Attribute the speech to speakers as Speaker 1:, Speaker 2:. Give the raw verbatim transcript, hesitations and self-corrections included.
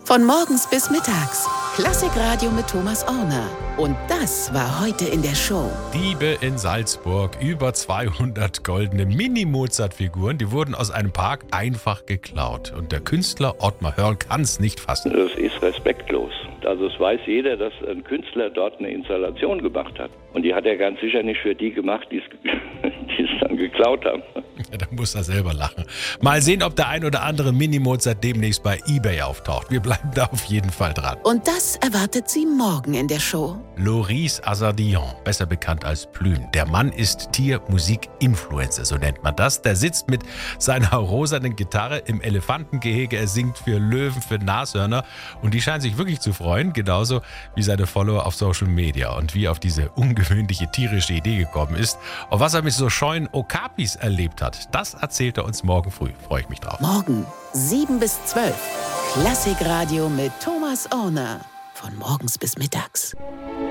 Speaker 1: Von morgens bis mittags. Klassikradio mit Thomas Orner. Und das war heute in der Show.
Speaker 2: Diebe in Salzburg. Über zweihundert goldene Mini-Mozart-Figuren. Die wurden aus einem Park einfach geklaut. Und der Künstler Ottmar Hörl kann es nicht fassen.
Speaker 3: Das ist respektlos. Also es weiß jeder, dass ein Künstler dort eine Installation gemacht hat. Und die hat er ganz sicher nicht für die gemacht, die es dann geklaut haben.
Speaker 2: Ja, da muss er selber lachen. Mal sehen, ob der ein oder andere Mini-Mozart demnächst bei eBay auftaucht. Wir bleiben da auf jeden Fall dran.
Speaker 1: Und das erwartet Sie morgen in der Show.
Speaker 2: Loris Azardian, besser bekannt als Plüm. Der Mann ist Tiermusik-Influencer, so nennt man das. Der sitzt mit seiner rosanen Gitarre im Elefantengehege. Er singt für Löwen, für Nashörner. Und die scheinen sich wirklich zu freuen, genauso wie seine Follower auf Social Media. Und wie er auf diese ungewöhnliche tierische Idee gekommen ist und was er mit so scheuen Okapis erlebt hat, das erzählt er uns morgen früh. Freue ich mich drauf.
Speaker 1: Morgen sieben bis zwölf. Klassikradio mit Thomas Orner. Von morgens bis mittags.